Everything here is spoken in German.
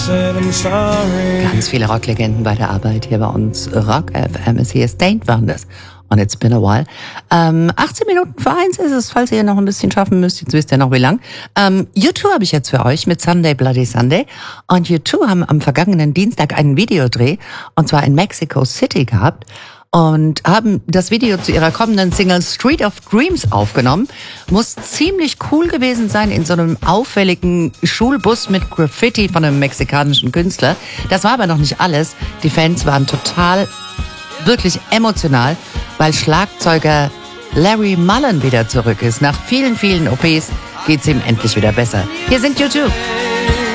Ganz viele Rocklegenden bei der Arbeit hier bei uns. Rock FM ist hier. Stained waren das. Und it's been a while. 18 Minuten vor 1 ist es, falls ihr noch ein bisschen schaffen müsst. Jetzt wisst ihr noch wie lang. U2 habe ich jetzt für euch mit Sunday Bloody Sunday. Und U2 haben am vergangenen Dienstag einen Videodreh, und zwar in Mexico City gehabt. Und haben das Video zu ihrer kommenden Single Street of Dreams aufgenommen. Muss ziemlich cool gewesen sein in so einem auffälligen Schulbus mit Graffiti von einem mexikanischen Künstler. Das war aber noch nicht alles. Die Fans waren total, wirklich emotional, weil Schlagzeuger Larry Mullen wieder zurück ist. Nach vielen, vielen OPs geht's ihm endlich wieder besser. Hier sind U2.